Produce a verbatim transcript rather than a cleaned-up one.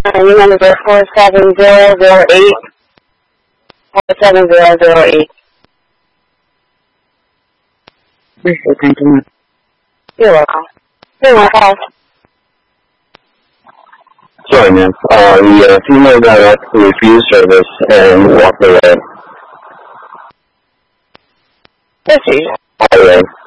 And your numbers are four seven zero zero eight, four seven zero zero eight. Yes, sir. Thank you, ma'am. You're welcome. You're welcome. Sorry, ma'am. Uh, the uh, female got up, refused service, and walked away. Yes, sir. All right.